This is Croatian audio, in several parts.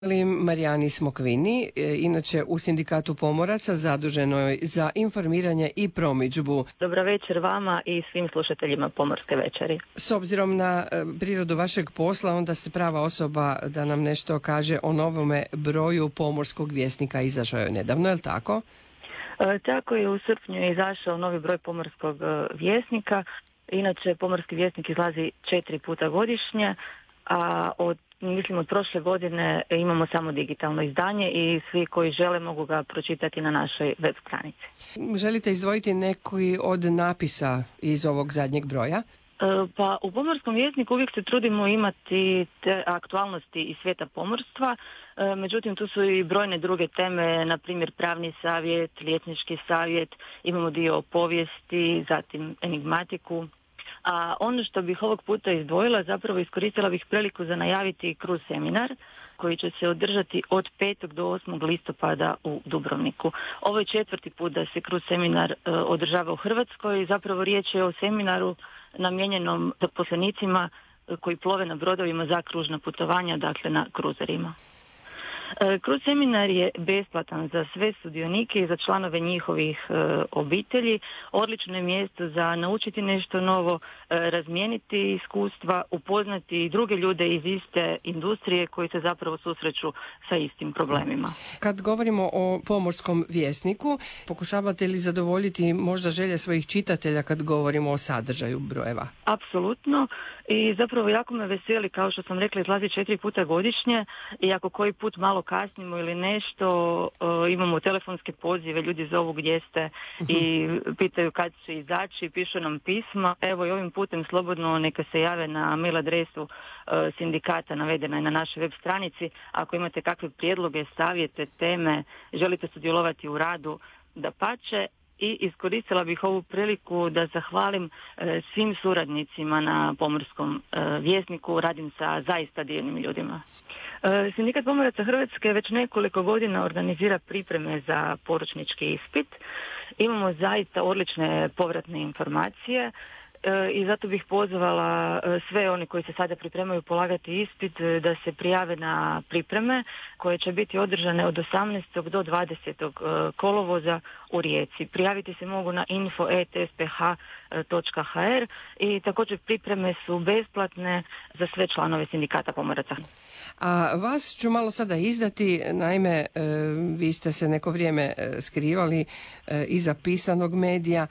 Marijani Smokvini, inače u Sindikatu pomoraca zaduženoj za informiranje i promidžbu. Dobra večer vama i svim slušateljima Pomorske večeri. S obzirom na prirodu vašeg posla, onda ste prava osoba da nam nešto kaže o novome broju Pomorskog vjesnika. Izašao je nedavno, je li tako? Tako je, u srpnju je izašao novi broj Pomorskog vjesnika. Inače, Pomorski vjesnik izlazi 4 puta godišnje, a od prošle godine imamo samo digitalno izdanje i svi koji žele mogu ga pročitati na našoj web stranici. Želite izdvojiti neki od napisa iz ovog zadnjeg broja? Pa u Pomorskom vjesniku uvijek se trudimo imati te aktualnosti iz svijeta pomorstva, međutim tu su i brojne druge teme, na primjer pravni savjet, liječnički savjet, imamo dio o povijesti, zatim enigmatiku. A ono što bih ovog puta izdvojila, zapravo iskoristila bih priliku za najaviti cruise seminar koji će se održati od 5. do 8. listopada u Dubrovniku. Ovo je 4. put da se cruise seminar održava u Hrvatskoj. Zapravo riječ je o seminaru namijenjenom zaposlenicima koji plove na brodovima za kružna putovanja, dakle na kruzerima. Cruise seminar je besplatan za sve sudionike i za članove njihovih obitelji. Odlično je mjesto za naučiti nešto novo, razmijeniti iskustva, upoznati druge ljude iz iste industrije koji se zapravo susreću sa istim problemima. Kad govorimo o Pomorskom vjesniku, pokušavate li zadovoljiti možda želje svojih čitatelja kad govorimo o sadržaju brojeva? Apsolutno, i zapravo jako me veseli, kao što sam rekla, izlazi 4 puta godišnje i ako koji put malo kasnimo ili nešto, imamo telefonske pozive, ljudi zovu gdje ste i pitaju kad će izaći, pišu nam pisma. Evo i ovim putem slobodno neka se jave na mail adresu sindikata, navedena je na našoj web stranici. Ako imate kakve prijedloge, savjete, teme, želite sudjelovati u radu, dapače. I iskoristila bih ovu priliku da zahvalim svim suradnicima na Pomorskom vjesniku, radim sa zaista divnim ljudima. Sindikat pomoraca Hrvatske već nekoliko godina organizira pripreme za poručnički ispit. Imamo zaista odlične povratne informacije i zato bih pozvala sve one koji se sada pripremaju polagati ispit da se prijave na pripreme koje će biti održane od 18. do 20. kolovoza u Rijeci. Prijaviti se mogu na info@sph.hr i također pripreme su besplatne za sve članove Sindikata pomoraca. A vas ću malo sada izdati, naime vi ste se neko vrijeme skrivali iza pisanog medija,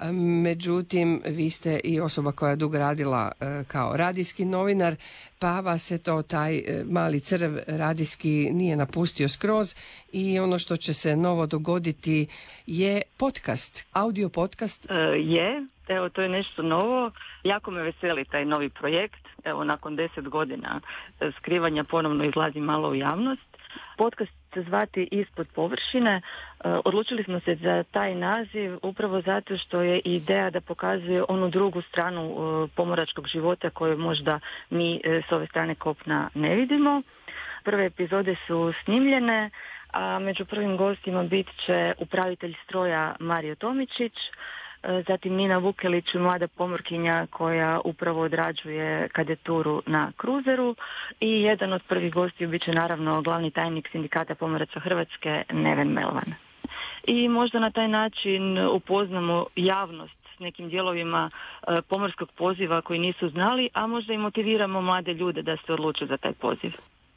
međutim vi ste i osoba koja je dugo radila kao radijski novinar, pa vas se to taj mali crv radijski nije napustio skroz i ono što će se novo dogoditi je podcast, audio podcast. Evo, to je nešto novo. Jako me veseli taj novi projekt. Evo, nakon 10 godina skrivanja ponovno izlazi malo u javnost. Podcast se zvati Ispod površine. Odlučili smo se za taj naziv upravo zato što je ideja da pokazuje onu drugu stranu pomoračkog života koju možda mi s ove strane kopna ne vidimo. Prve epizode su snimljene, a među prvim gostima bit će upravitelj stroja Mario Tomičić, zatim Nina Vukelić, mlada pomorkinja koja upravo odrađuje kadeturu na kruzeru i jedan od prvih gostiju bit će naravno glavni tajnik Sindikata pomoraca Hrvatske Neven Melvan. I možda na taj način upoznamo javnost s nekim dijelovima pomorskog poziva koji nisu znali, a možda i motiviramo mlade ljude da se odluče za taj poziv.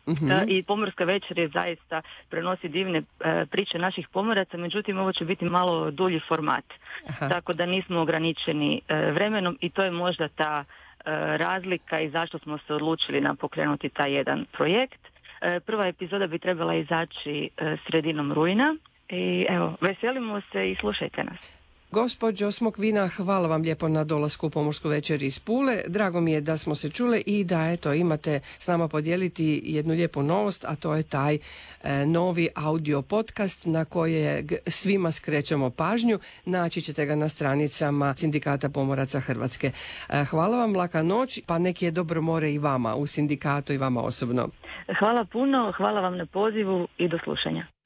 I Pomorska večer je zaista prenosi divne priče naših pomoraca, međutim ovo će biti malo dulji format. Tako da nismo ograničeni vremenom i to je možda ta razlika i zašto smo se odlučili na pokrenuti taj jedan projekt. Prva epizoda bi trebala izaći sredinom rujna i evo, veselimo se i slušajte nas. Gospođo Smokvina, hvala vam lijepo na dolasku u Pomorsku večer iz Pule. Drago mi je da smo se čule i da imate s nama podijeliti jednu lijepu novost, a to je taj novi audio podcast na kojeg svima skrećemo pažnju. Naći ćete ga na stranicama Sindikata pomoraca Hrvatske. Hvala vam, laka noć, pa neki je dobro more i vama u sindikatu i vama osobno. Hvala puno, hvala vam na pozivu i do slušanja.